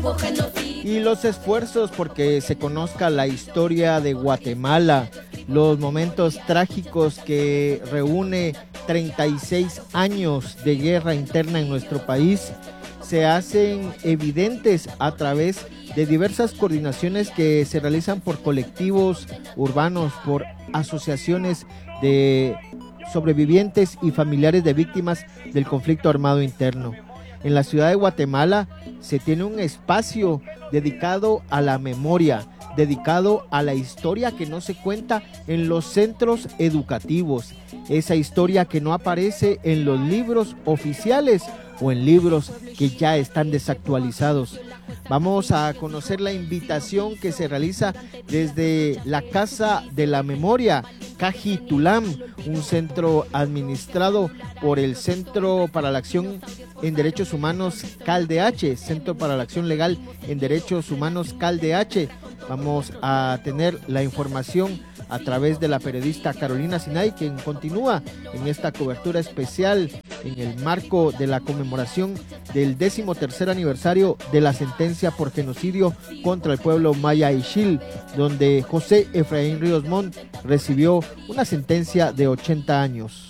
Y los esfuerzos porque se conozca la historia de Guatemala, los momentos trágicos que reúne 36 años de guerra interna en nuestro país, se hacen evidentes a través de diversas coordinaciones que se realizan por colectivos urbanos, por asociaciones de sobrevivientes y familiares de víctimas del conflicto armado interno. En la ciudad de Guatemala se tiene un espacio dedicado a la memoria, dedicado a la historia que no se cuenta en los centros educativos, esa historia que no aparece en los libros oficiales o en libros que ya están desactualizados. Vamos a conocer la invitación que se realiza desde la Casa de la Memoria, Cajitulam, un centro administrado por el Centro para la Acción en Derechos Humanos CALDH, Centro para la Acción Legal en Derechos Humanos CALDH. Vamos a tener la información a través de la periodista Carolina Sinay, quien continúa en esta cobertura especial en el marco de la conmemoración del 13º aniversario de la sentencia por genocidio contra el pueblo maya Ixil, donde José Efraín Ríos Montt recibió una sentencia de 80 años.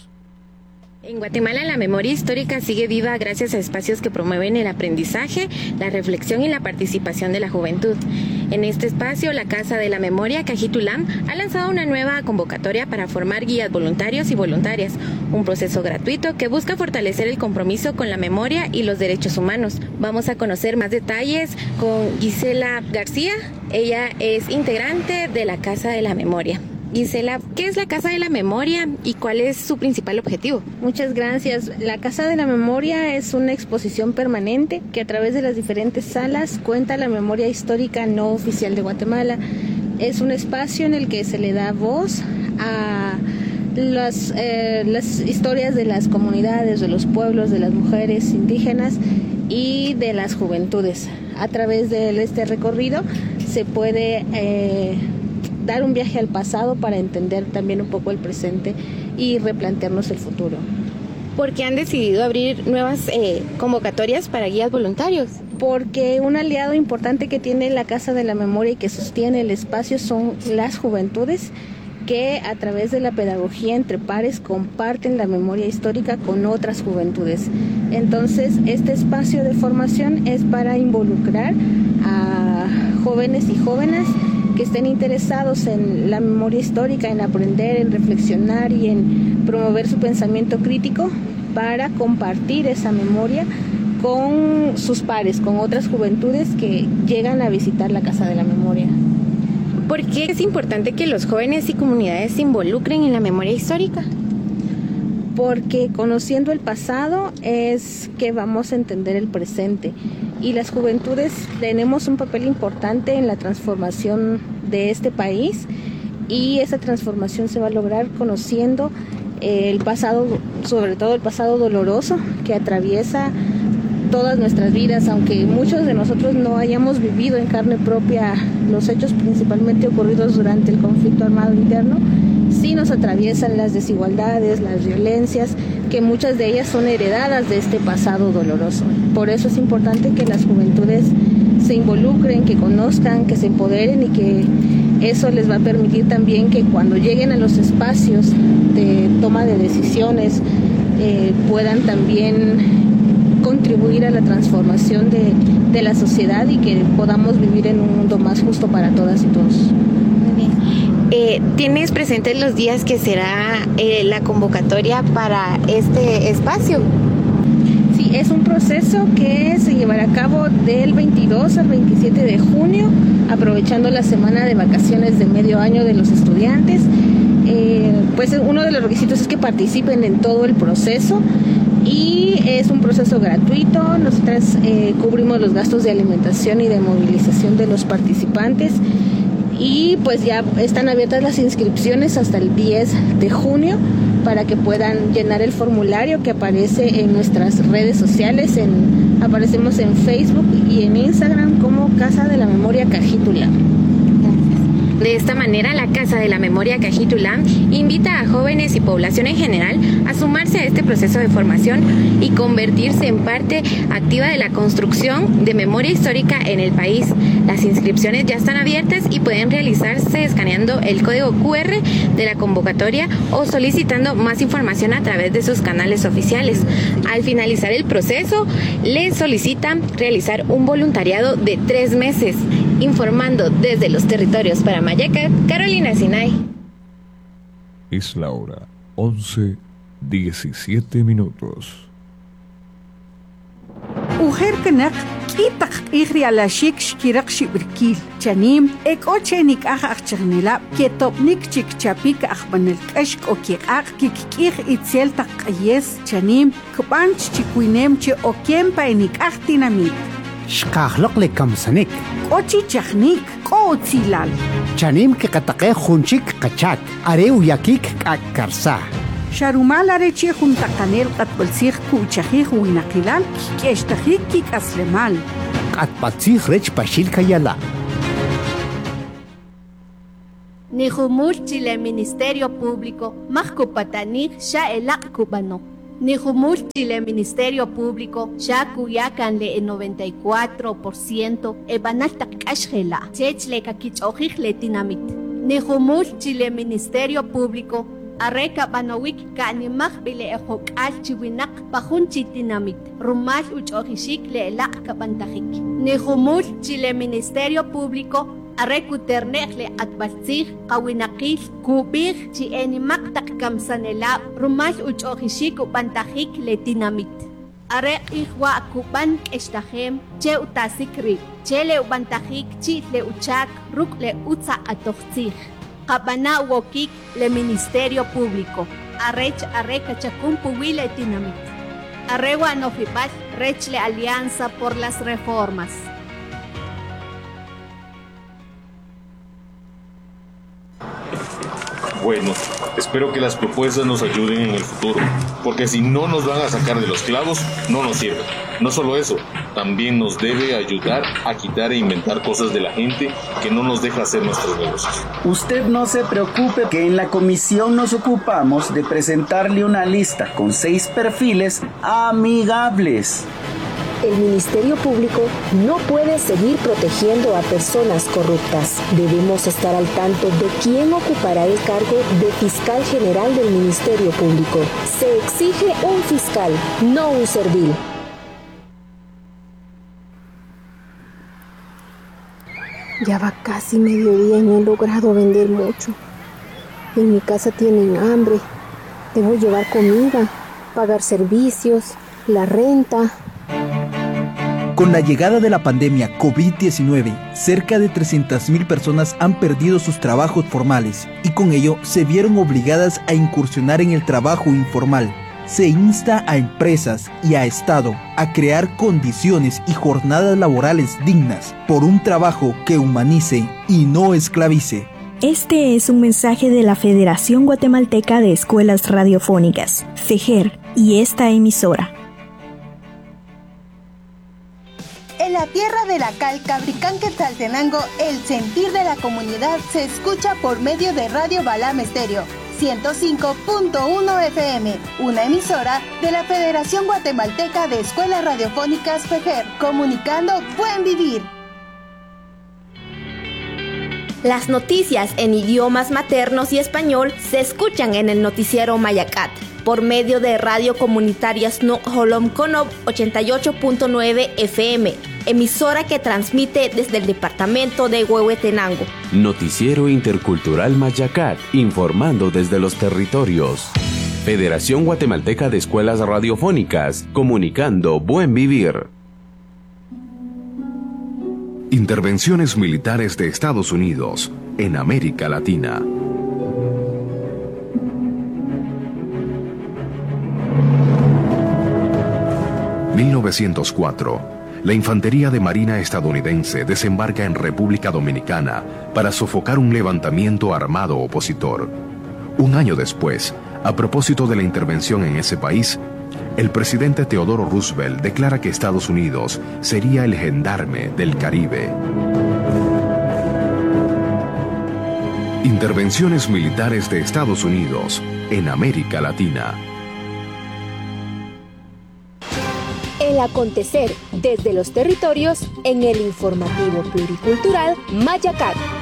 En Guatemala la memoria histórica sigue viva gracias a espacios que promueven el aprendizaje, la reflexión y la participación de la juventud. En este espacio, la Casa de la Memoria, Cajitulam, ha lanzado una nueva convocatoria para formar guías voluntarios y voluntarias, un proceso gratuito que busca fortalecer el compromiso con la memoria y los derechos humanos. Vamos a conocer más detalles con Gisela García. Ella es integrante de la Casa de la Memoria. Gisela, ¿qué es la Casa de la Memoria y cuál es su principal objetivo? Muchas gracias. La Casa de la Memoria es una exposición permanente que a través de las diferentes salas cuenta la memoria histórica no oficial de Guatemala. Es un espacio en el que se le da voz a las historias de las comunidades, de los pueblos, de las mujeres indígenas y de las juventudes. A través de este recorrido se puede dar un viaje al pasado para entender también un poco el presente y replantearnos el futuro. ¿Por qué han decidido abrir nuevas convocatorias para guías voluntarios? Porque un aliado importante que tiene la Casa de la Memoria y que sostiene el espacio son las juventudes que a través de la pedagogía entre pares comparten la memoria histórica con otras juventudes. Entonces, este espacio de formación es para involucrar a jóvenes y jóvenes que estén interesados en la memoria histórica, en aprender, en reflexionar y en promover su pensamiento crítico para compartir esa memoria con sus pares, con otras juventudes que llegan a visitar la Casa de la Memoria. ¿Por qué es importante que los jóvenes y comunidades se involucren en la memoria histórica? Porque conociendo el pasado es que vamos a entender el presente. Y las juventudes tenemos un papel importante en la transformación de este país y esa transformación se va a lograr conociendo el pasado, sobre todo el pasado doloroso que atraviesa todas nuestras vidas, aunque muchos de nosotros no hayamos vivido en carne propia los hechos principalmente ocurridos durante el conflicto armado interno, sí nos atraviesan las desigualdades, las violencias, que muchas de ellas son heredadas de este pasado doloroso. Por eso es importante que las juventudes se involucren, que conozcan, que se empoderen y que eso les va a permitir también que cuando lleguen a los espacios de toma de decisiones puedan también contribuir a la transformación de la sociedad y que podamos vivir en un mundo más justo para todas y todos. Muy bien. ¿Tienes presentes los días que será la convocatoria para este espacio? Sí, es un proceso que se llevará a cabo del 22 al 27 de junio, aprovechando la semana de vacaciones de medio año de los estudiantes. Pues uno de los requisitos es que participen en todo el proceso y es un proceso gratuito. Nosotras cubrimos los gastos de alimentación y de movilización de los participantes y pues ya están abiertas las inscripciones hasta el 10 de junio para que puedan llenar el formulario que aparece en nuestras redes sociales. Aparecemos en Facebook y en Instagram como Casa de la Memoria Cajitulam. De esta manera, la Casa de la Memoria Cajitulam invita a jóvenes y población en general a sumarse a este proceso de formación y convertirse en parte activa de la construcción de memoria histórica en el país. Las inscripciones ya están abiertas y pueden realizarse escaneando el código QR de la convocatoria o solicitando más información a través de sus canales oficiales. Al finalizar el proceso, les solicitan realizar un voluntariado de 3 meses. Informando desde los territorios para Mayacat, Carolina Sinay. Es la hora 11:17. Ujer kenak kitak ihri ala shik shkirak shibrkil chanim ek ochenik achachnila ketopnik chik chapik achbanel kashk okik kikik itzel taqyes chanim kbanch chikuinem che okempa enik achtinamit shqahlaq le kamsanik ochi chachnik kotzilal chanim ke qataqe khunchik qachak areu yakik akarsa Sharumal areche juntacanel qatbalsig kuchajij winaqilal keshtajik kikaslemal qatbatsig rech pashil kayala Nijumul Chile Ministerio Público Majcupatanig Sha Elak Cubano Nijumul Chile Ministerio Público Sha Cuyacanle en 94% Ebanaltak Ashgela Chechle Kakich Letinamit Nijumul Chile Ministerio Público Areka banawik kanimag bile ehok alchiwinak pahunchi tinamit. Rumal uchohishik le elak kapantahik. Nihumul Chile Ministerio Público arekuternecle atbaltzig kawinakil kubig chi enimak takkamsanela rumal uchohishik upantahik le tinamit. Are ihwa akuban eshtahem che utasikri. Che le upantahik chi le uchak ruk le utsa atochzig. Kabana wokik le Ministerio Público. Arrech arreca chacumpuwile tinamit. Arrewa nofipat rechle Alianza por las Reformas. Bueno, espero que las propuestas nos ayuden en el futuro, porque si no nos van a sacar de los clavos, no nos sirve. No solo eso, también nos debe ayudar a quitar e inventar cosas de la gente que no nos deja hacer nuestros negocios. Usted no se preocupe, que en la comisión nos ocupamos de presentarle una lista con 6 perfiles amigables. El Ministerio Público no puede seguir protegiendo a personas corruptas. Debemos estar al tanto de quién ocupará el cargo de fiscal general del Ministerio Público. Se exige un fiscal, no un servil. Ya va casi mediodía y no he logrado vender mucho. En mi casa tienen hambre. Debo llevar comida, pagar servicios, la renta. Con la llegada de la pandemia COVID-19, cerca de 300,000 personas han perdido sus trabajos formales y con ello se vieron obligadas a incursionar en el trabajo informal. Se insta a empresas y a Estado a crear condiciones y jornadas laborales dignas por un trabajo que humanice y no esclavice. Este es un mensaje de la Federación Guatemalteca de Escuelas Radiofónicas, FEGER, y esta emisora. En la tierra de la cal, Cabricán, Quetzaltenango, el sentir de la comunidad se escucha por medio de Radio Balam Estéreo, 105.1 FM, una emisora de la Federación Guatemalteca de Escuelas Radiofónicas FEGER, comunicando buen vivir. Las noticias en idiomas maternos y español se escuchan en el noticiero Mayacat, por medio de Radio Comunitaria Snook Holom Konob 88.9 FM, emisora que transmite desde el departamento de Huehuetenango. Noticiero Intercultural Mayacat, informando desde los territorios. Federación Guatemalteca de Escuelas Radiofónicas, comunicando buen vivir. Intervenciones militares de Estados Unidos en América Latina. En 1904, la Infantería de Marina estadounidense desembarca en República Dominicana para sofocar un levantamiento armado opositor. Un año después, a propósito de la intervención en ese país, el presidente Theodore Roosevelt declara que Estados Unidos sería el gendarme del Caribe. Intervenciones militares de Estados Unidos en América Latina. El acontecer desde los territorios en el informativo pluricultural Mayacat.